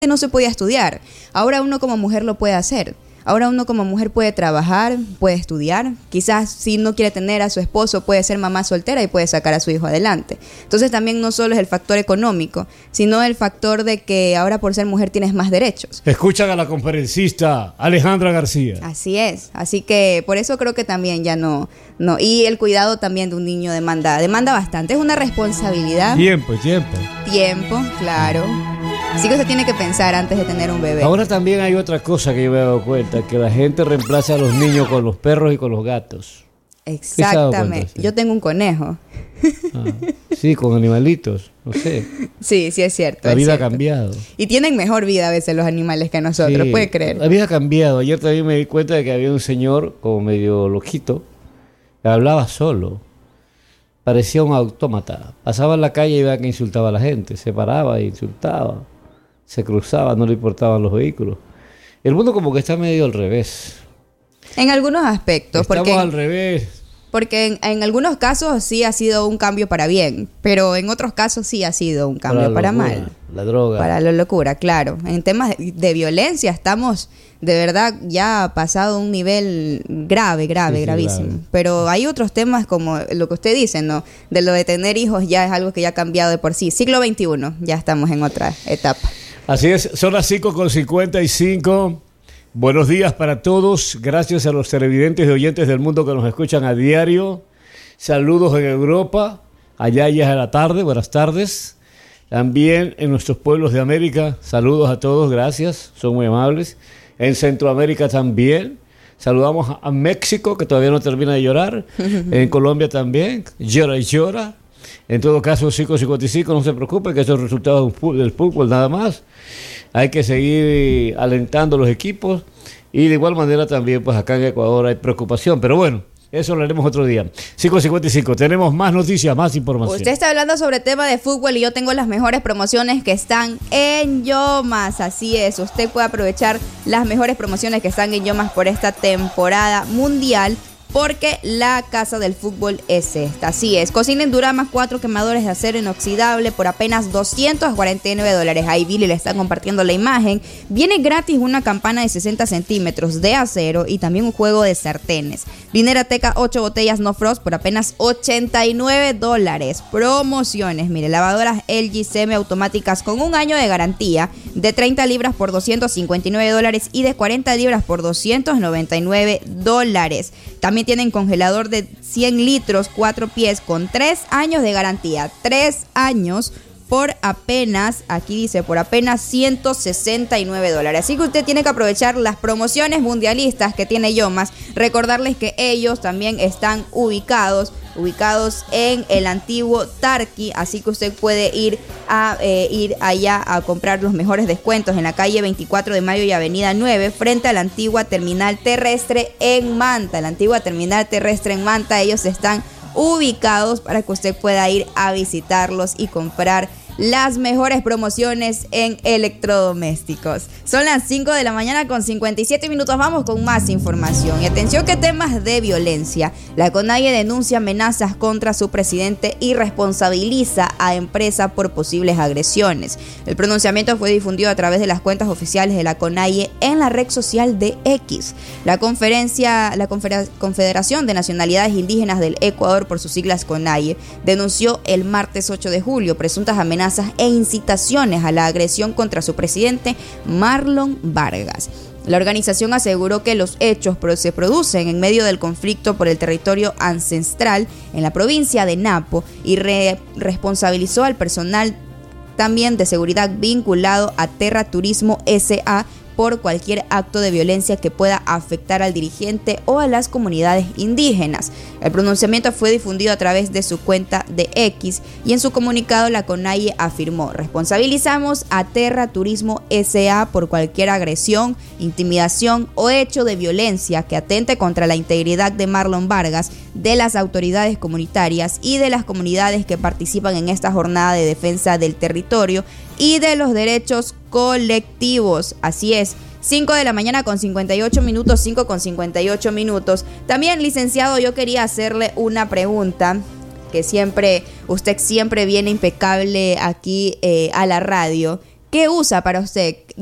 no se podía estudiar. Ahora uno como mujer lo puede hacer. Ahora uno como mujer puede trabajar, puede estudiar. Quizás si no quiere tener a su esposo, puede ser mamá soltera y puede sacar a su hijo adelante. Entonces también no solo es el factor económico, sino el factor de que ahora por ser mujer tienes más derechos. Escuchan a la conferencista Alejandra García. Así es. Así que por eso creo que también ya no. Y el cuidado también de un niño demanda bastante. Es una responsabilidad. Tiempo, claro. Así que se tiene que pensar antes de tener un bebé. Ahora también hay otra cosa que yo me he dado cuenta, que la gente reemplaza a los niños con los perros y con los gatos. Exactamente. Yo tengo un conejo. Sí, con animalitos, no sé. Sí, es cierto. La vida ha cambiado. Y tienen mejor vida a veces los animales que nosotros, sí, puede creer. La vida ha cambiado. Ayer también me di cuenta de que había un señor como medio loquito, que hablaba solo. Parecía un autómata. Pasaba en la calle y veía que insultaba a la gente. Se paraba e insultaba. Se cruzaba, no le importaban los vehículos. El mundo como que está medio al revés. En algunos aspectos. Estamos al revés. Porque en algunos casos sí ha sido un cambio para bien, pero en otros casos sí ha sido un cambio para mal. La droga. Para la locura, claro. En temas de violencia estamos de verdad ya pasado un nivel gravísimo. Grave. Pero hay otros temas como lo que usted dice, ¿no? De lo de tener hijos ya es algo que ya ha cambiado de por sí. Siglo XXI, ya estamos en otra etapa. Así es, son las 5:55. Buenos días para todos. Gracias a los televidentes y oyentes del mundo que nos escuchan a diario. Saludos en Europa. Allá ya es la tarde. Buenas tardes. También en nuestros pueblos de América. Saludos a todos. Gracias. Son muy amables. En Centroamérica también. Saludamos a México, que todavía no termina de llorar. En Colombia también. Llora y llora. En todo caso, 5:55, no se preocupe, que eso es el resultado del fútbol nada más. Hay que seguir alentando los equipos y de igual manera también, pues acá en Ecuador hay preocupación, pero bueno, eso lo haremos otro día. 5:55, tenemos más noticias, más información. Usted está hablando sobre tema de fútbol y yo tengo las mejores promociones que están en Yomas, así es, usted puede aprovechar las mejores promociones que están en Yomas por esta temporada mundial. Porque la casa del fútbol es esta. Así es. Cocina en Durama, 4 quemadores de acero inoxidable por apenas $249. Ahí Billy le está compartiendo la imagen. Viene gratis una campana de 60 centímetros de acero y también un juego de sartenes. Linerateca, 8 botellas No Frost por apenas $89. Promociones. Mire, lavadoras LG semiautomáticas con un año de garantía de 30 libras por $259 y de 40 libras por $299. También tienen congelador de 100 litros, 4 pies con 3 años de garantía. 3 años por apenas, aquí dice, por apenas $169. Así que usted tiene que aprovechar las promociones mundialistas que tiene Yomas. Recordarles que ellos también están ubicados en el antiguo Tarqui, así que usted puede ir allá a comprar los mejores descuentos en la calle 24 de Mayo y Avenida 9, frente a la antigua terminal terrestre en Manta. La antigua terminal terrestre en Manta, ellos están ubicados para que usted pueda ir a visitarlos y comprar las mejores promociones en electrodomésticos. Son las 5 de la mañana con 57 minutos. Vamos con más información. Y atención que temas de violencia. La CONAIE denuncia amenazas contra su presidente y responsabiliza a empresa por posibles agresiones. El pronunciamiento fue difundido a través de las cuentas oficiales de la CONAIE en la red social de X. La Confederación de Nacionalidades Indígenas del Ecuador, por sus siglas CONAIE, denunció el martes 8 de julio presuntas amenazas e incitaciones a la agresión contra su presidente Marlon Vargas. La organización aseguró que los hechos se producen en medio del conflicto por el territorio ancestral en la provincia de Napo y responsabilizó al personal también de seguridad vinculado a Terra Turismo S.A. por cualquier acto de violencia que pueda afectar al dirigente o a las comunidades indígenas. El pronunciamiento fue difundido a través de su cuenta de X y en su comunicado la CONAIE afirmó: responsabilizamos a Terra Turismo S.A. por cualquier agresión, intimidación o hecho de violencia que atente contra la integridad de Marlon Vargas, de las autoridades comunitarias y de las comunidades que participan en esta jornada de defensa del territorio y de los derechos colectivos. Así es, 5 de la mañana con 58 minutos, 5 con 58 minutos. También, licenciado, yo quería hacerle una pregunta que usted siempre viene impecable aquí a la radio. ¿Qué usa para usted?